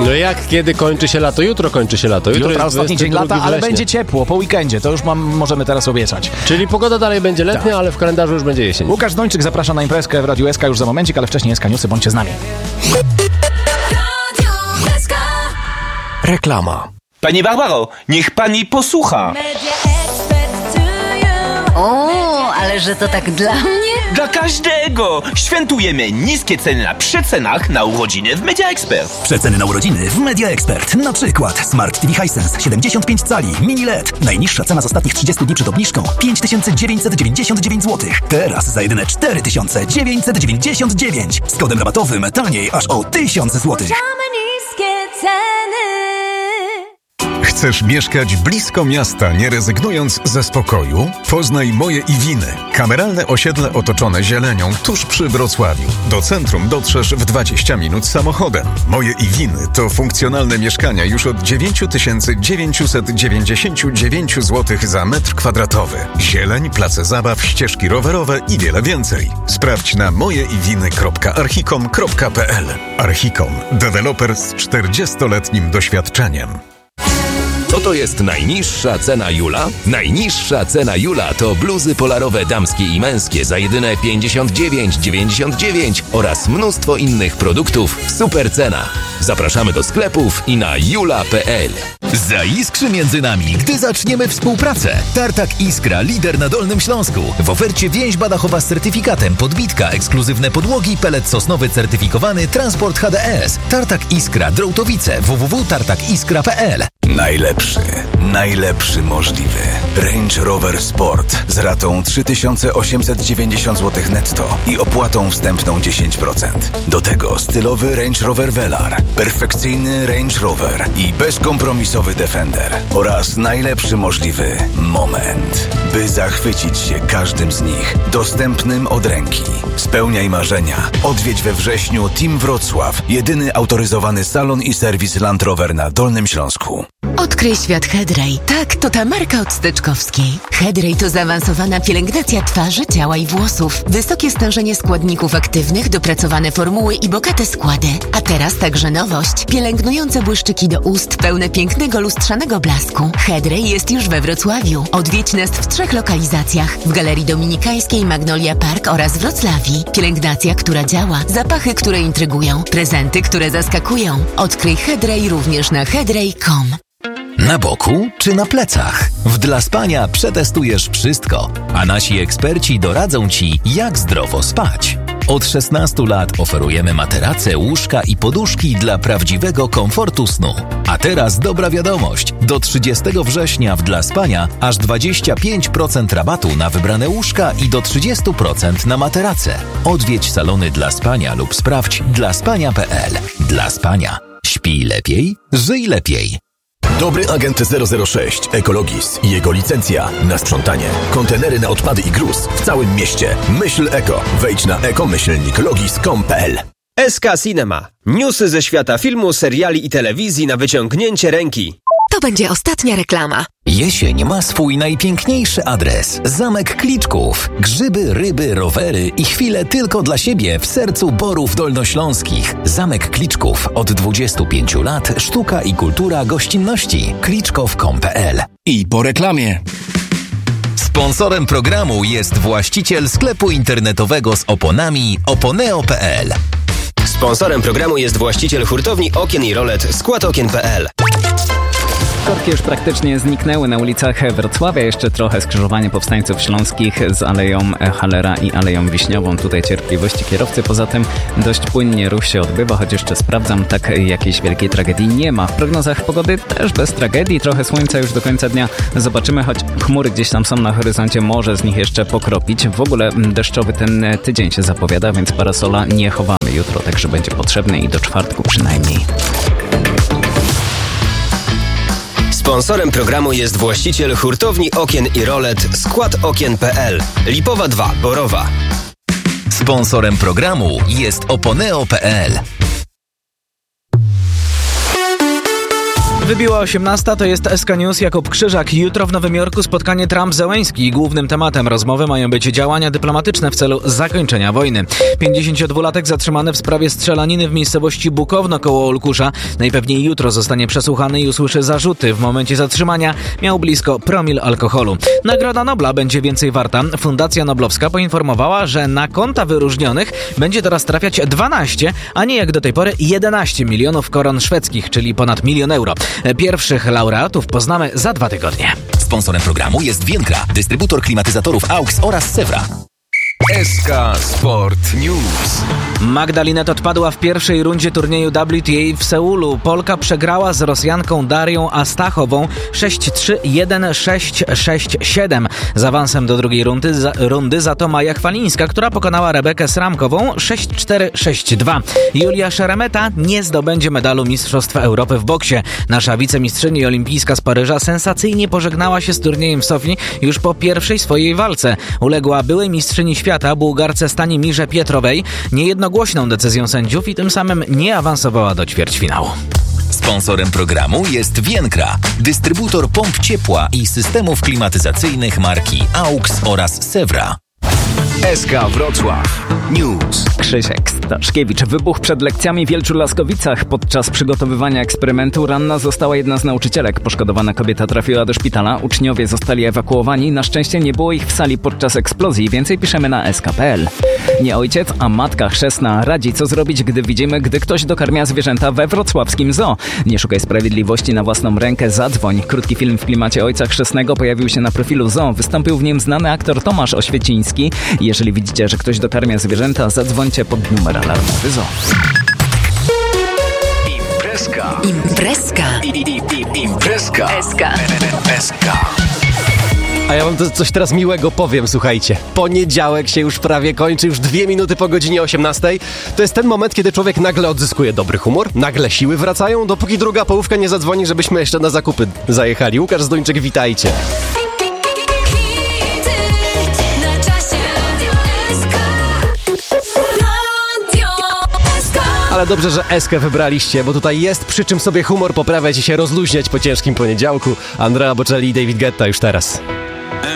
No jak kiedy kończy się lato? Jutro kończy się lato. Jutro ostatni dzień lata, ale będzie ciepło po weekendzie. To już możemy teraz obiecać. Czyli pogoda dalej będzie letnia, ale w kalendarzu już będzie jesień. Łukasz Dończyk zaprasza na imprezkę w Radiu SK już za momencik, ale wcześniej SK Newsy, bądźcie z nami. Reklama. Pani Barbaro, niech pani posłucha. O, ale że to tak dla mnie? Dla każdego! Świętujemy niskie ceny na przecenach na urodziny w Media Expert. Przeceny na urodziny w Media Expert. Na przykład Smart TV Hisense 75 cali, mini LED. Najniższa cena z ostatnich 30 dni przed obniżką 5999 zł. Teraz za jedyne 4999. Z kodem rabatowym taniej aż o 1000 zł. niskie ceny. Chcesz mieszkać blisko miasta, nie rezygnując ze spokoju? Poznaj Moje Iwiny. Kameralne osiedle otoczone zielenią tuż przy Wrocławiu. Do centrum dotrzesz w 20 minut samochodem. Moje Iwiny to funkcjonalne mieszkania już od 9999 zł za metr kwadratowy. Zieleń, place zabaw, ścieżki rowerowe i wiele więcej. Sprawdź na mojeiwiny.archicom.pl. Archicom. Deweloper z 40-letnim doświadczeniem. Co to jest najniższa cena Jula? Najniższa cena Jula to bluzy polarowe damskie i męskie za jedyne 59,99 oraz mnóstwo innych produktów w super cenach. Zapraszamy do sklepów i na jula.pl. Zaiskrzy między nami, gdy zaczniemy współpracę. Tartak Iskra, lider na Dolnym Śląsku. W ofercie więźba dachowa z certyfikatem, podbitka, ekskluzywne podłogi, pelet sosnowy certyfikowany, transport HDS. Tartak Iskra, Drołtowice, www.tartakiskra.pl. Najlepszy możliwy. Range Rover Sport z ratą 3890 zł netto i opłatą wstępną 10%. Do tego stylowy Range Rover Velar, perfekcyjny Range Rover i bezkompromisowy Defender oraz najlepszy możliwy moment, by zachwycić się każdym z nich. Dostępnym od ręki. Spełniaj marzenia. Odwiedź we wrześniu Team Wrocław, jedyny autoryzowany salon i serwis Land Rover na Dolnym Śląsku. Odkryj świat Hedrej. Tak, to ta marka od Styczkowskiej. Hedrej to zaawansowana pielęgnacja twarzy, ciała i włosów. Wysokie stężenie składników aktywnych, dopracowane formuły i bogate składy. A teraz także nowość. Pielęgnujące błyszczyki do ust, pełne pięknego lustrzanego blasku. Hedrej jest już we Wrocławiu. Odwiedź nas w 3 lokalizacjach. W Galerii Dominikańskiej, Magnolia Park oraz Wrocławii. Pielęgnacja, która działa. Zapachy, które intrygują. Prezenty, które zaskakują. Odkryj Hedrej również na hedrej.com. Na boku czy na plecach? W Dla Spania przetestujesz wszystko, a nasi eksperci doradzą Ci, jak zdrowo spać. Od 16 lat oferujemy materace, łóżka i poduszki dla prawdziwego komfortu snu. A teraz dobra wiadomość. Do 30 września w Dla Spania aż 25% rabatu na wybrane łóżka i do 30% na materace. Odwiedź salony Dla Spania lub sprawdź dlaspania.pl. Dla Spania. Śpij lepiej, żyj lepiej. Dobry agent 006 Ekologis i jego licencja na sprzątanie. Kontenery na odpady i gruz w całym mieście. Myśl eko. Wejdź na eko-logis.com.pl. SK Cinema. Newsy ze świata filmu, seriali i telewizji na wyciągnięcie ręki. To będzie ostatnia reklama. Jesień ma swój najpiękniejszy adres. Zamek Kliczków. Grzyby, ryby, rowery i chwile tylko dla siebie w sercu Borów Dolnośląskich. Zamek Kliczków. Od 25 lat sztuka i kultura gościnności. kliczkow.com.pl. I po reklamie. Sponsorem programu jest właściciel sklepu internetowego z oponami oponeo.pl. Sponsorem programu jest właściciel hurtowni okien i rolet składokien.pl. Korki już praktycznie zniknęły na ulicach Wrocławia. Jeszcze trochę skrzyżowanie Powstańców Śląskich z Aleją Hallera i Aleją Wiśniową. Tutaj cierpliwości kierowcy. Poza tym dość płynnie ruch się odbywa, choć jeszcze sprawdzam, tak jakiejś wielkiej tragedii nie ma. W prognozach pogody też bez tragedii. Trochę słońca już do końca dnia zobaczymy, choć chmury gdzieś tam są na horyzoncie. Może z nich jeszcze pokropić. W ogóle deszczowy ten tydzień się zapowiada, więc parasola nie chowamy jutro, także będzie potrzebny i do czwartku przynajmniej. Sponsorem programu jest właściciel hurtowni okien i rolet składokien.pl. Lipowa 2, Borowa. Sponsorem programu jest oponeo.pl. Wybiła 18, to jest SK News, Jakub Krzyżak. Jutro w Nowym Jorku spotkanie Trump-Zełenski. Głównym tematem rozmowy mają być działania dyplomatyczne w celu zakończenia wojny. 52-latek zatrzymany w sprawie strzelaniny w miejscowości Bukowno koło Olkusza. Najpewniej jutro zostanie przesłuchany i usłyszy zarzuty. W momencie zatrzymania miał blisko promil alkoholu. Nagroda Nobla będzie więcej warta. Fundacja Noblowska poinformowała, że na konta wyróżnionych będzie teraz trafiać 12, a nie jak do tej pory 11 milionów koron szwedzkich, czyli ponad 1 000 000 euro. Pierwszych laureatów poznamy za 2 tygodnie. Sponsorem programu jest Vienkra, dystrybutor klimatyzatorów AUX oraz Sewra. SK Sport News. Magda Linette odpadła w pierwszej rundzie turnieju WTA w Seulu. Polka przegrała z Rosjanką Darią Astachową 6-3, 1-6, 6-7. Z awansem do drugiej rundy za to Maja Chwalińska, która pokonała Rebekę Sramkową 6-4, 6-2. Julia Szeremeta nie zdobędzie medalu Mistrzostwa Europy w boksie. Nasza wicemistrzyni olimpijska z Paryża sensacyjnie pożegnała się z turniejem w Sofii już po pierwszej swojej walce. Uległa byłej mistrzyni świata Bułgarce Stanimirze Pietrowej niejednogłośną decyzją sędziów i tym samym nie awansowała do ćwierćfinału. Sponsorem programu jest Vienkra, dystrybutor pomp ciepła i systemów klimatyzacyjnych marki AUX oraz Sewra. SK Wrocław News. Krzysiek Staszkiewicz. Wybuch przed lekcjami w Wielczu-Laskowicach. Podczas przygotowywania eksperymentu ranna została jedna z nauczycielek. Poszkodowana kobieta trafiła do szpitala. Uczniowie zostali ewakuowani. Na szczęście nie było ich w sali podczas eksplozji. Więcej piszemy na sk.pl. Nie ojciec, a matka chrzestna radzi, co zrobić, gdy ktoś dokarmia zwierzęta we wrocławskim zoo. Nie szukaj sprawiedliwości na własną rękę, zadzwoń. Krótki film w klimacie ojca chrzestnego pojawił się na profilu zoo. Wystąpił w nim znany aktor Tomasz Oświeciński. Jeżeli widzicie, że ktoś dokarmia zwierzęta, zadzwońcie pod numer alarmowy zoo. Imprezka. A ja wam coś teraz miłego powiem, słuchajcie. Poniedziałek się już prawie kończy, już 2 minuty po godzinie 18. To jest ten moment, kiedy człowiek nagle odzyskuje dobry humor, nagle siły wracają, dopóki druga połówka nie zadzwoni, żebyśmy jeszcze na zakupy zajechali. Łukasz Zduńczyk, witajcie. Ale dobrze, że Eskę wybraliście, bo tutaj jest przy czym sobie humor poprawiać i się rozluźniać po ciężkim poniedziałku. Andrea Bocelli i David Guetta już teraz.